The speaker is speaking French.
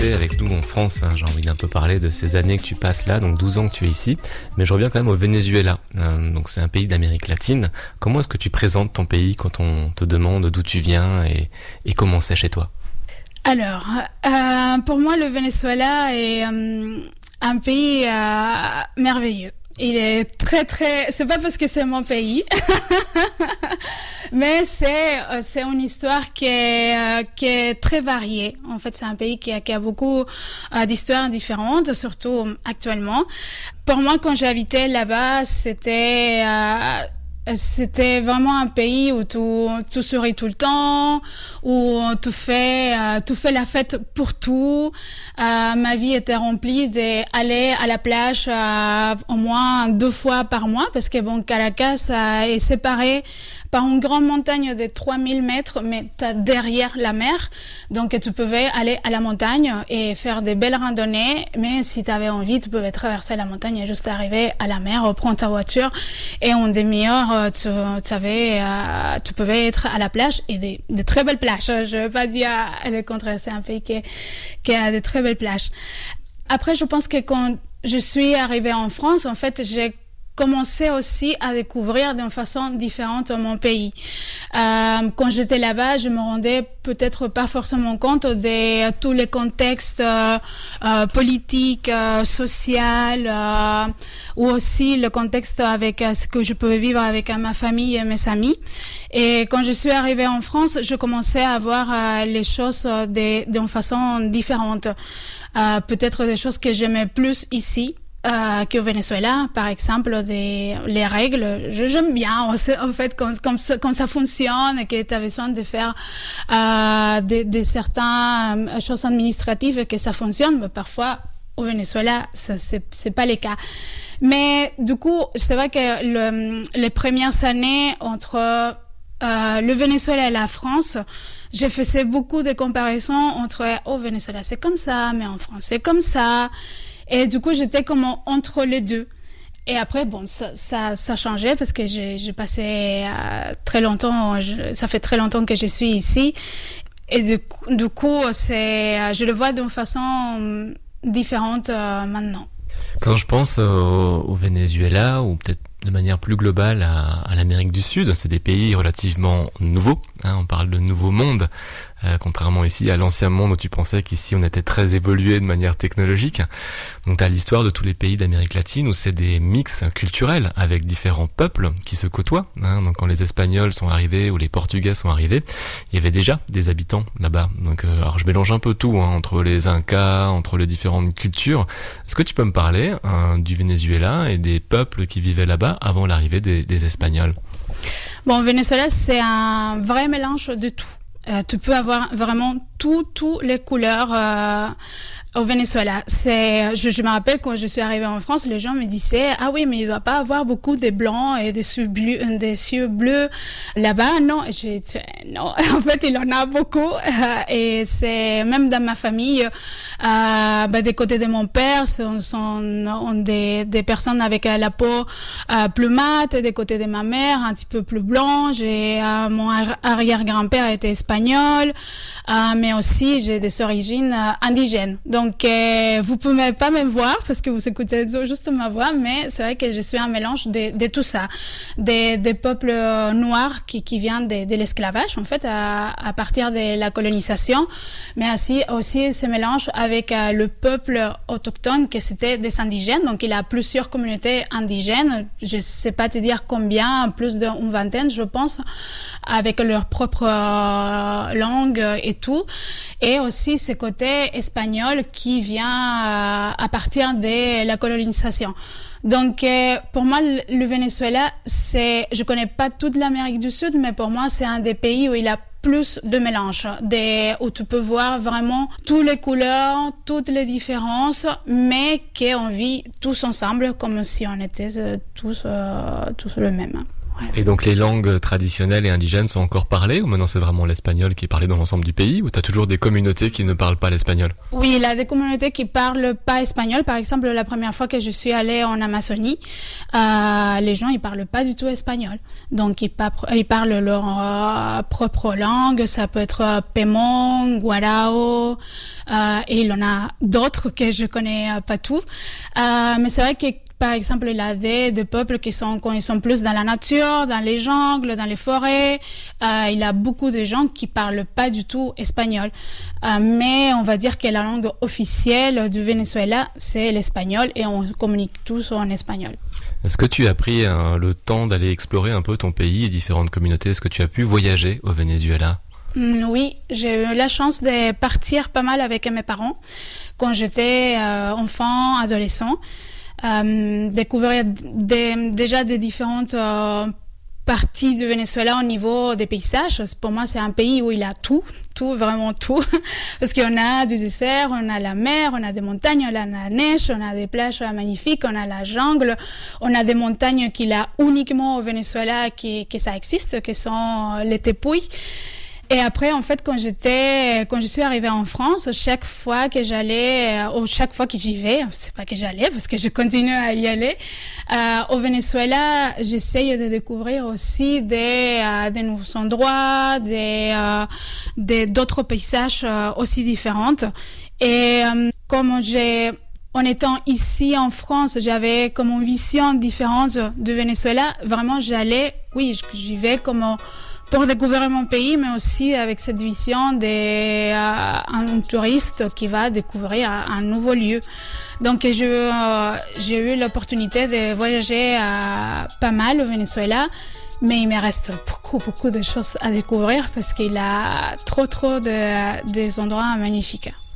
Avec nous en France, j'ai envie d'un peu parler de ces années que tu passes là, donc 12 ans que tu es ici, mais je reviens quand même au Venezuela, donc c'est un pays d'Amérique latine. Comment est-ce que tu présentes ton pays quand on te demande d'où tu viens et comment c'est chez toi? Alors, pour moi, le Venezuela est un pays merveilleux. Il est c'est pas parce que c'est mon pays, mais c'est une histoire qui est très variée. En fait, c'est un pays qui a beaucoup d'histoires différentes, surtout actuellement. Pour moi, quand j'habitais là-bas, c'était vraiment un pays où tu souris tout le temps, où tu fais la fête pour tout. Ma vie était remplie d'aller à la plage au moins 2 fois par mois, parce que Caracas est séparé par une grande montagne de 3000 mètres, mais derrière la mer. Donc, tu pouvais aller à la montagne et faire des belles randonnées. Mais si tu avais envie, tu pouvais traverser la montagne et juste arriver à la mer, prendre ta voiture et en demi-heure, tu pouvais être à la plage et des très belles plages. Je ne veux pas dire le contraire. C'est un pays qui a de très belles plages. Après, je pense que quand je suis arrivée en France, en fait, j'ai commencé aussi à découvrir d'une façon différente mon pays. Quand j'étais là-bas, je me rendais peut-être pas forcément compte de tous les contextes politiques, social, ou aussi le contexte avec ce que je pouvais vivre avec ma famille et mes amis. Et quand je suis arrivée en France, je commençais à voir les choses d'une façon différente. Peut-être des choses que j'aimais plus ici qu'au Venezuela, par exemple, les règles. J'aime bien, en fait, comme ça fonctionne, que tu as besoin de faire des certaines choses administratives et que ça fonctionne, mais parfois, au Venezuela, c'est pas le cas. Mais du coup, c'est vrai que les premières années entre le Venezuela et la France, je faisais beaucoup de comparaisons entre au Venezuela c'est comme ça, mais en France c'est comme ça. Et du coup, j'étais comme entre les deux. Et après, ça changeait parce que j'ai passé très longtemps, ça fait très longtemps que je suis ici. Et du coup, je le vois d'une façon différente maintenant. Quand je pense au Venezuela, ou peut-être de manière plus globale à l'Amérique du Sud, c'est des pays relativement nouveaux, on parle de nouveau monde, contrairement ici à l'ancien monde où tu pensais qu'ici on était très évolué de manière technologique. Donc tu as l'histoire de tous les pays d'Amérique latine où c'est des mix culturels avec différents peuples qui se côtoient. Donc quand les Espagnols sont arrivés ou les Portugais sont arrivés, il y avait déjà des habitants là-bas. Donc alors je mélange un peu tout, entre les Incas, entre les différentes cultures. Est-ce que tu peux me parler du Venezuela et des peuples qui vivaient là-bas avant l'arrivée des Espagnols? Bon, Venezuela, c'est un vrai mélange de tout. Tu peux avoir vraiment toutes les couleurs au Venezuela. Je me rappelle quand je suis arrivée en France, les gens me disaient « Ah oui, mais il ne doit pas avoir beaucoup de blancs et des cieux bleus là-bas. » Non, j'ai dit « Non, en fait, il en a beaucoup. » Et c'est même dans ma famille, des côtés de mon père, sont des personnes avec la peau plus mate, des côtés de ma mère, un petit peu plus blanche. Mon arrière-grand-père était espagnol, mais aussi j'ai des origines indigènes. Donc, vous pouvez pas me voir parce que vous écoutez juste ma voix, mais c'est vrai que je suis un mélange de tout ça. Des peuples noirs qui viennent de l'esclavage, en fait, à partir de la colonisation, mais aussi ce mélange avec le peuple autochtone, que c'était des indigènes. Donc, il y a plusieurs communautés indigènes. Je sais pas te dire combien, plus d'une vingtaine, je pense, avec leur propre langue et tout. Et aussi ce côté espagnol qui vient à partir de la colonisation. Donc, pour moi, le Venezuela, je connais pas toute l'Amérique du Sud, mais pour moi, c'est un des pays où il y a plus de mélange, où tu peux voir vraiment toutes les couleurs, toutes les différences, mais qu'on vit tous ensemble comme si on était tous le même. Et donc les langues traditionnelles et indigènes sont encore parlées, ou maintenant c'est vraiment l'espagnol qui est parlé dans l'ensemble du pays, ou tu as toujours des communautés qui ne parlent pas l'espagnol? Oui, il y a des communautés qui parlent pas espagnol. Par exemple, la première fois que je suis allée en Amazonie, les gens ils parlent pas du tout espagnol. Donc ils parlent leur propre langue. Ça peut être Pemón, Guarao, et il y en a d'autres que je connais pas tout. Mais c'est vrai que par exemple, il y a des peuples quand ils sont plus dans la nature, dans les jungles, dans les forêts. Il y a beaucoup de gens qui parlent pas du tout espagnol. Mais on va dire que la langue officielle du Venezuela, c'est l'espagnol et on communique tous en espagnol. Est-ce que tu as pris le temps d'aller explorer un peu ton pays et différentes communautés? Est-ce que tu as pu voyager au Venezuela? Oui, j'ai eu la chance de partir pas mal avec mes parents quand j'étais enfant, adolescent. Découvrir déjà des différentes parties du Venezuela au niveau des paysages. Pour moi, c'est un pays où il a tout, vraiment tout. Parce qu'on a du désert, on a la mer, on a des montagnes, on a la neige, on a des plages magnifiques, on a la jungle, on a des montagnes qu'il a uniquement au Venezuela que ça existe, qui sont les tepuis. Et après, en fait, quand je suis arrivée en France, chaque fois que j'allais, ou chaque fois que j'y vais, c'est pas que j'allais, parce que je continue à y aller, au Venezuela, j'essaye de découvrir aussi des nouveaux endroits, d'autres paysages aussi différents. Et en étant ici en France, j'avais comme une vision différente du Venezuela. Vraiment, j'y vais comme pour découvrir mon pays, mais aussi avec cette vision d'un touriste qui va découvrir un nouveau lieu. Donc j'ai eu l'opportunité de voyager pas mal au Venezuela, mais il me reste beaucoup de choses à découvrir parce qu'il y a trop des endroits magnifiques.